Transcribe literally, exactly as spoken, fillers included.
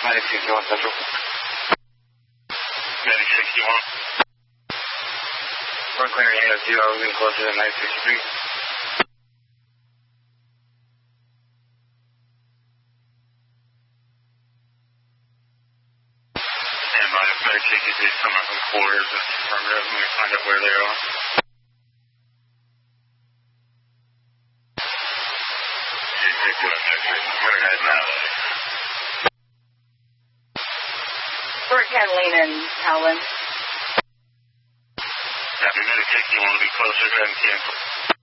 Medic sixty-one Central. Medic sixty-one. We're clearing eight oh two, I was getting closer to nine sixty-three. And my Medic sixty-three is coming from Florida. That's affirmative. Let me find out where they are. Where at now? We're at Catalina and Howland. Copy, Medic sixty-one will be closer, go ahead and cancel.